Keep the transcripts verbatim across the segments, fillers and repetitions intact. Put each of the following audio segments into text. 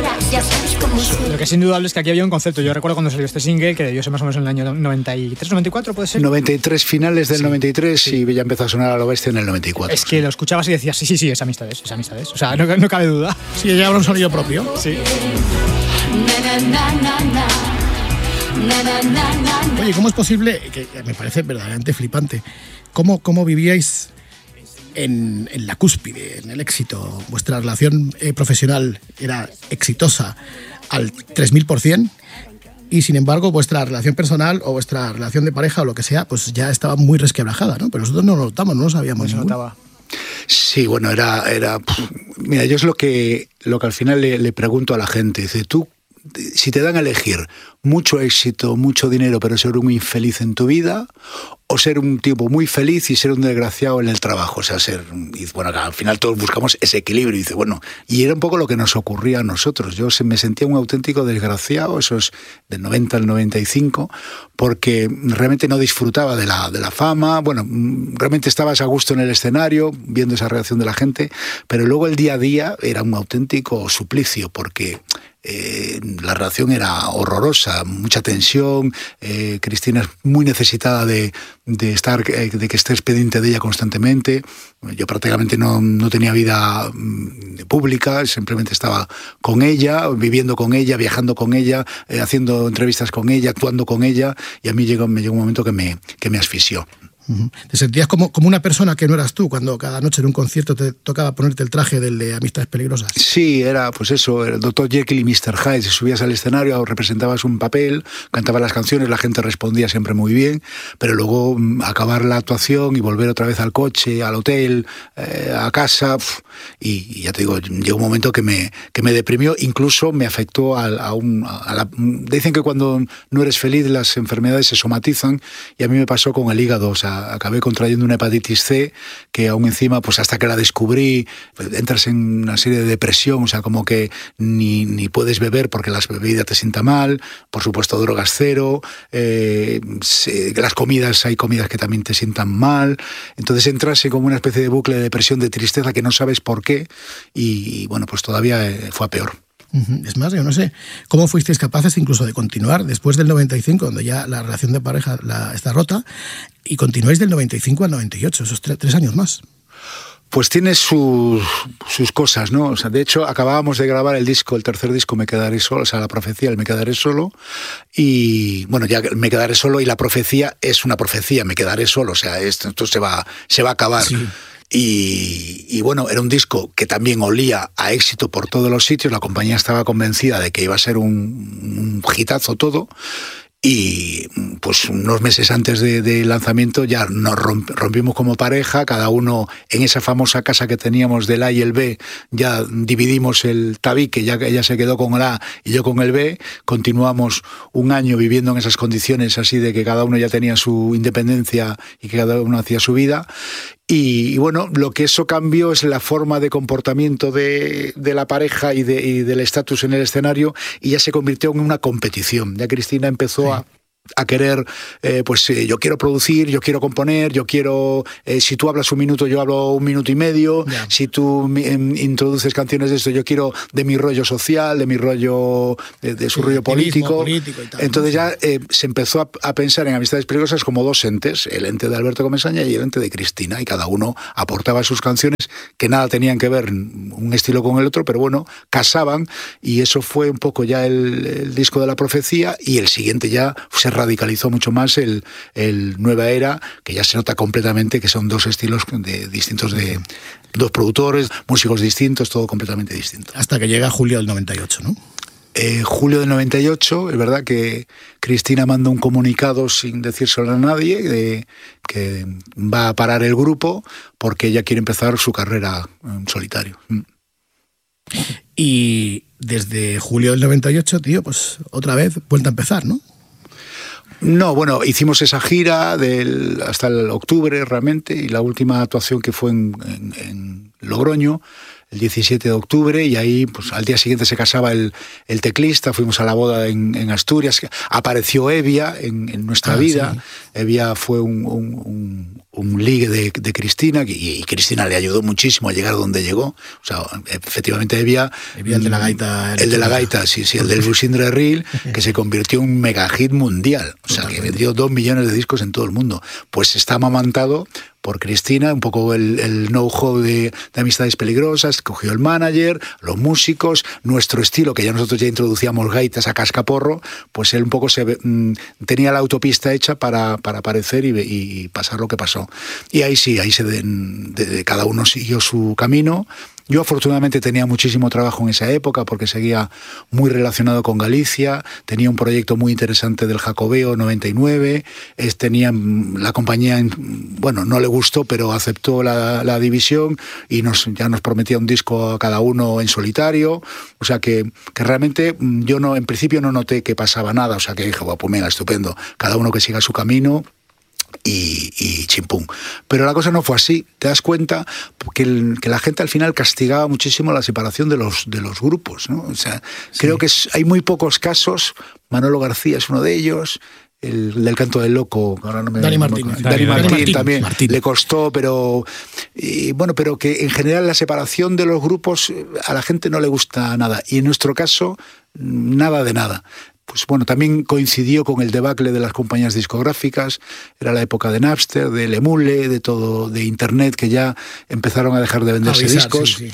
manera, ya sabes cómo soy. Lo que es indudable es que aquí había un concepto. Yo recuerdo cuando salió este single, que debió ser más o menos en el año noventa y tres, noventa y cuatro, ¿puede ser? noventa y tres, finales del sí, noventa y tres, sí. Y ya empezó a sonar a lo bestia en el noventa y cuatro. Es que sí. Lo escuchabas y decías, sí, sí, sí, es Amistades, es Amistades. O sea, no, no cabe duda. Sí, ya habrá un sonido propio. Sí. Oye, ¿cómo es posible, que me parece verdaderamente flipante, cómo, cómo vivíais en, en la cúspide, en el éxito? Vuestra relación eh, profesional era exitosa al tres mil por ciento y sin embargo vuestra relación personal o vuestra relación de pareja o lo que sea, pues ya estaba muy resquebrajada, ¿no? Pero nosotros no lo notamos, no lo sabíamos. No se notaba. Sí, bueno, era... era mira, yo es lo que, lo que al final le, le pregunto a la gente. Dice, tú, si te dan a elegir mucho éxito, mucho dinero, pero ser un infeliz en tu vida, o ser un tipo muy feliz y ser un desgraciado en el trabajo, o sea, ser... Y bueno, al final todos buscamos ese equilibrio, y dice, bueno, y era un poco lo que nos ocurría a nosotros. Yo me sentía un auténtico desgraciado, eso es del noventa al noventa y cinco, porque realmente no disfrutaba de la, de la fama, bueno, realmente estabas a gusto en el escenario, viendo esa reacción de la gente, pero luego el día a día era un auténtico suplicio, porque... Eh, la relación era horrorosa, mucha tensión, eh, Cristina es muy necesitada de, de estar, eh, de que estés pendiente de ella constantemente. Yo prácticamente no, no tenía vida mm, pública, simplemente estaba con ella, viviendo con ella, viajando con ella, eh, haciendo entrevistas con ella, actuando con ella, y a mí llegó, me llegó un momento que me, que me asfixió. ¿Te sentías como, como una persona que no eras tú cuando cada noche en un concierto te tocaba ponerte el traje del de Amistades Peligrosas? Sí, era pues eso, el doctor Jekyll y mister Hyde. Subías al escenario, representabas un papel, cantabas las canciones, la gente respondía siempre muy bien, pero luego acabar la actuación y volver otra vez al coche, al hotel, eh, a casa, y, y ya te digo, llegó un momento que me, que me deprimió, incluso me afectó a, a un... A la, dicen que cuando no eres feliz las enfermedades se somatizan, y a mí me pasó con el hígado, o sea, acabé contrayendo una hepatitis C, que aún encima, pues hasta que la descubrí, pues, entras en una serie de depresión, o sea, como que ni, ni puedes beber porque las bebidas te sientan mal, por supuesto drogas cero, eh, se, las comidas, hay comidas que también te sientan mal, entonces entras en como una especie de bucle de depresión, de tristeza que no sabes por qué, y, y bueno, pues todavía eh, fue a peor. Es más, yo no sé, ¿cómo fuisteis capaces incluso de continuar después del noventa y cinco, cuando ya la relación de pareja la, está rota, y continuáis del noventa y cinco al noventa y ocho, esos tre- tres años más? Pues tiene sus, sus cosas, ¿no? O sea, de hecho, acabábamos de grabar el disco, el tercer disco, Me Quedaré Solo, o sea, la profecía, el Me Quedaré Solo, y bueno, ya Me Quedaré Solo, y la profecía es una profecía, me quedaré solo, o sea, esto, esto se va, se va a acabar. Sí. Y, y bueno, era un disco que también olía a éxito por todos los sitios, la compañía estaba convencida de que iba a ser un, un hitazo todo, y pues unos meses antes del de lanzamiento ya nos romp, rompimos como pareja, cada uno en esa famosa casa que teníamos del A y el B, ya dividimos el tabique, ya que ella se quedó con el A y yo con el B, continuamos un año viviendo en esas condiciones así de que cada uno ya tenía su independencia y que cada uno hacía su vida. Y, y bueno, lo que eso cambió es la forma de comportamiento de, de la pareja y, de, y del estatus en el escenario, y ya se convirtió en una competición. Ya Cristina empezó sí. a... a querer, eh, pues eh, yo quiero producir, yo quiero componer, yo quiero, eh, si tú hablas un minuto, yo hablo un minuto y medio, yeah. si tú eh, introduces canciones de esto, yo quiero de mi rollo social, de mi rollo, de, de su sí, rollo político. político y tal, Entonces ¿no? ya eh, se empezó a, a pensar en Amistades Peligrosas como dos entes, el ente de Alberto Comesaña y el ente de Cristina, y cada uno aportaba sus canciones que nada tenían que ver un estilo con el otro, pero bueno, casaban, y eso fue un poco ya el, el disco de la profecía, y el siguiente ya se radicalizó mucho más el, el Nueva Era, que ya se nota completamente que son dos estilos de, distintos, de dos productores, músicos distintos, todo completamente distinto. Hasta que llega julio del noventa y ocho, ¿no? Eh, julio del noventa y ocho, es verdad que Cristina manda un comunicado sin decírselo a nadie, de, que va a parar el grupo porque ella quiere empezar su carrera en solitario. Y desde julio del noventa y ocho, tío, pues otra vez vuelta a empezar, ¿no? No, bueno, hicimos esa gira del, hasta el octubre realmente, y la última actuación que fue en, en, en Logroño, el diecisiete de octubre, y ahí pues al día siguiente se casaba el, el teclista, fuimos a la boda en, en Asturias, apareció Evia en, en nuestra ah, vida, sí. Evia fue un, un, un un ligue de, de Cristina, y, y Cristina le ayudó muchísimo a llegar donde llegó. O sea, efectivamente había... Había el de la gaita. El, el de la gaita, sí, sí, el del Busindre Reel, que se convirtió en un mega hit mundial. O sea, que vendió dos millones de discos en todo el mundo. Pues está amamantado por Cristina, un poco el, el know-how de, de Amistades Peligrosas, cogió el manager, los músicos, nuestro estilo, que ya nosotros ya introducíamos gaitas a cascaporro, pues él un poco se mm, tenía la autopista hecha para, para aparecer y, y pasar lo que pasó. Y ahí sí, ahí se de, de, de, cada uno siguió su camino. Yo afortunadamente tenía muchísimo trabajo en esa época porque seguía muy relacionado con Galicia, tenía un proyecto muy interesante del Jacobeo noventa y nueve, es, tenía la compañía, bueno, no le gustó, pero aceptó la, la división y nos, ya nos prometía un disco a cada uno en solitario, o sea que, que realmente yo no, en principio no noté que pasaba nada, o sea que dije, bueno, pues mira, estupendo, cada uno que siga su camino. Y, y chimpún. Pero la cosa no fue así. Te das cuenta que, el, que la gente al final castigaba muchísimo la separación de los, de los grupos, ¿no? O sea, sí. Creo que es, hay muy pocos casos. Manolo García es uno de ellos. El del Canto del Loco, ahora no me Dani Martín, Dani, Dani Martín, Martín también Martín. Le costó, pero y, bueno, pero que en general la separación de los grupos a la gente no le gusta nada. Y en nuestro caso, nada de nada. Pues bueno, también coincidió con el debacle de las compañías discográficas, era la época de Napster, del Emule, de todo, de Internet, que ya empezaron a dejar de venderse Avisar, discos. Sí, sí.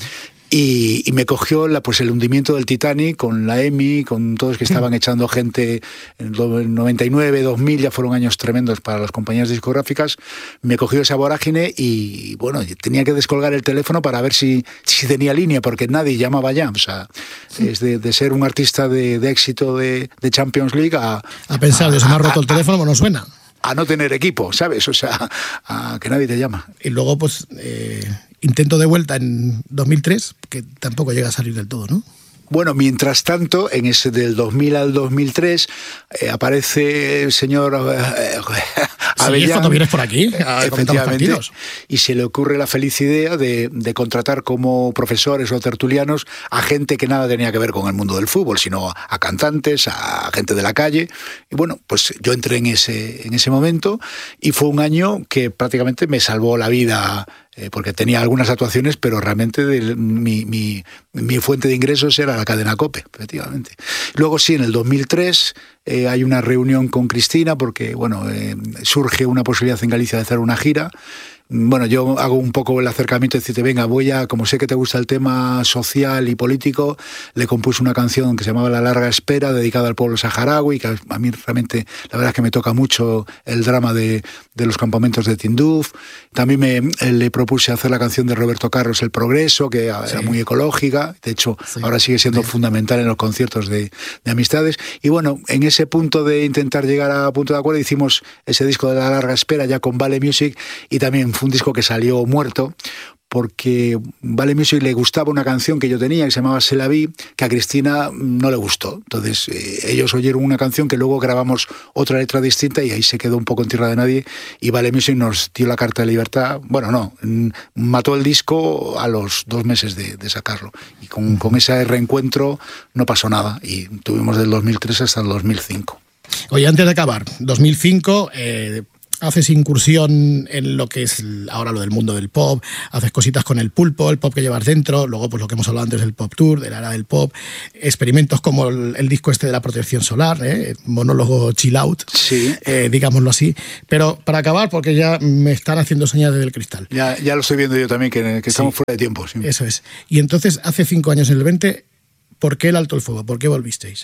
Y, y me cogió la, pues el hundimiento del Titanic con la EMI, con todos que estaban echando gente en el noventa y nueve, dos mil, ya fueron años tremendos para las compañías discográficas. Me cogió esa vorágine y bueno, tenía que descolgar el teléfono para ver si, si tenía línea, porque nadie llamaba ya. O sea, es de, de ser un artista de, de éxito de, de Champions League a... A pensar, Dios, se me ha roto el teléfono, no suena. A no tener equipo, ¿sabes? O sea, a que nadie te llama. Y luego, pues... Eh... intento de vuelta en dos mil tres, que tampoco llega a salir del todo, ¿no? Bueno, mientras tanto, en ese del dos mil al dos mil tres, eh, aparece el señor eh, Avellán. Sí, cuando vienes por aquí, a efectivamente, y se le ocurre la feliz idea de, de contratar como profesores o tertulianos a gente que nada tenía que ver con el mundo del fútbol, sino a cantantes, a gente de la calle. Y bueno, pues yo entré en ese, en ese momento y fue un año que prácticamente me salvó la vida, eh, porque tenía algunas actuaciones, pero realmente de, mi, mi, mi fuente de ingresos era la cadena COPE, efectivamente. Luego sí, en el dos mil tres eh, hay una reunión con Cristina porque, bueno, eh, surge una posibilidad en Galicia de hacer una gira. Bueno, yo hago un poco el acercamiento y decirte, venga, voy a, como sé que te gusta el tema social y político, le compuse una canción que se llamaba La larga espera, dedicada al pueblo saharaui, que a mí realmente, la verdad es que me toca mucho el drama de, de los campamentos de Tinduf. También me, le propuse hacer la canción de Roberto Carlos, El Progreso, que era sí. muy ecológica, de hecho, sí. ahora sigue siendo sí. fundamental en los conciertos de, de Amistades. Y bueno, en ese punto de intentar llegar a punto de acuerdo, hicimos ese disco de La larga espera ya con Vale Music, y también fue un disco que salió muerto porque Vale Music le gustaba una canción que yo tenía que se llamaba Se la vi, que a Cristina no le gustó. Entonces eh, ellos oyeron una canción que luego grabamos otra letra distinta y ahí se quedó un poco en tierra de nadie, y Vale Music nos dio la carta de libertad. Bueno, no, mató el disco a los dos meses de, de sacarlo, y con, con ese reencuentro no pasó nada y tuvimos del dos mil tres hasta el dos mil cinco. Oye, antes de acabar, dos mil cinco... Eh... haces incursión en lo que es ahora lo del mundo del pop, haces cositas con el pulpo, el pop que llevas dentro, luego pues lo que hemos hablado antes del pop tour, de la era del pop, experimentos como el, el disco este de la protección solar, ¿eh? Monólogo chill out, sí. eh, digámoslo así. Pero para acabar, porque ya me están haciendo señas desde el cristal. Ya, ya lo estoy viendo yo también, que, que estamos sí. fuera de tiempo. Sí. Eso es. Y entonces, hace cinco años, en el veinte, ¿por qué el alto el fuego? ¿Por qué volvisteis?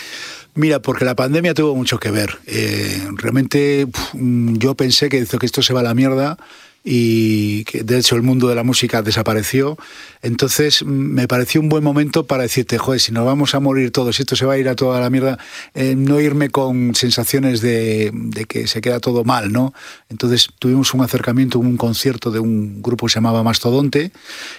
Mira, porque la pandemia tuvo mucho que ver. Eh, realmente pff, yo pensé que, que esto se va a la mierda y que de hecho el mundo de la música desapareció. Entonces me pareció un buen momento para decirte, joder, si nos vamos a morir todos, si esto se va a ir a toda la mierda, eh, no irme con sensaciones de, de que se queda todo mal, ¿no? Entonces tuvimos un acercamiento, un concierto de un grupo que se llamaba Mastodonte,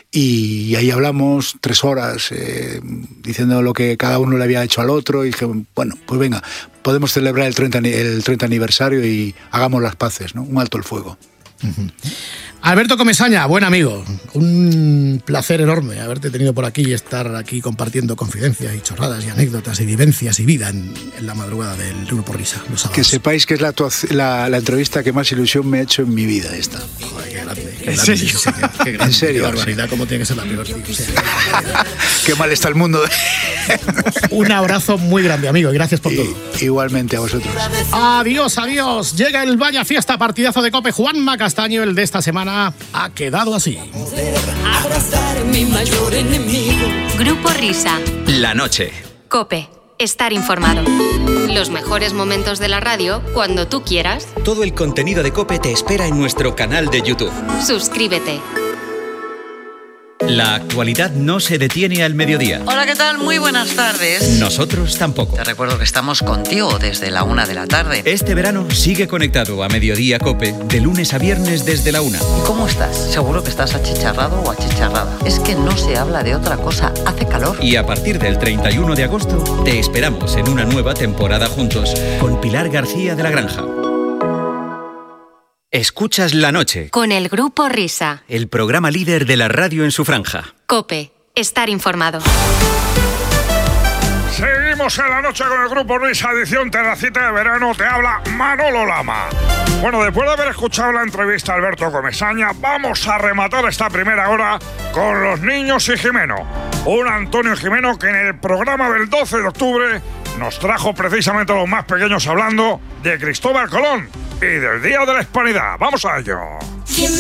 y ahí hablamos tres horas eh, diciendo lo que cada uno le había hecho al otro, y dije, bueno, pues venga, podemos celebrar el treinta, el treinta aniversario y hagamos las paces, ¿no? Un alto el fuego. Uh-huh. Alberto Comesaña, buen amigo, un placer enorme haberte tenido por aquí y estar aquí compartiendo confidencias y chorradas y anécdotas y vivencias y vida en, en la madrugada del Grupo Risa. Los que sepáis que es la, la, la entrevista que más ilusión me ha hecho en mi vida esta. Joder, qué grande. Qué ¿En grande, serio? Sí, qué, qué grande, ¿En serio? Qué barbaridad, sí. Cómo tiene que ser la peor. Tío, o sea, qué mal está el mundo. Un abrazo muy grande, amigo, y gracias por y, todo. Igualmente a vosotros. Adiós, adiós. Llega el Vaya Fiesta, partidazo de COPE. Juanma Castaño, el de esta semana, ha quedado así. Abrazar mi mayor enemigo. Grupo Risa. La noche. COPE. Estar informado. Los mejores momentos de la radio cuando tú quieras. Todo el contenido de COPE te espera en nuestro canal de YouTube. Suscríbete. La actualidad no se detiene al mediodía. Hola, ¿qué tal? Muy buenas tardes. Nosotros tampoco. Te recuerdo que estamos contigo desde la una de la tarde. Este verano sigue conectado a Mediodía COPE de lunes a viernes desde la una. ¿Y cómo estás? Seguro que estás achicharrado o achicharrada. Es que no se habla de otra cosa. Hace calor. Y a partir del treinta y uno de agosto te esperamos en una nueva temporada juntos con Pilar García de la Granja. Escuchas La Noche. Con el Grupo Risa. El programa líder de la radio en su franja. COPE. Estar informado. Seguimos en La Noche con el Grupo Risa, edición Terracita de Verano. Te habla Manolo Lama. Bueno, después de haber escuchado la entrevista a Alberto Comesaña, vamos a rematar esta primera hora con los niños y Jimeno. Un Antonio Jimeno que en el programa del doce de octubre nos trajo precisamente a los más pequeños hablando de Cristóbal Colón y del Día de la Hispanidad. Vamos a ello.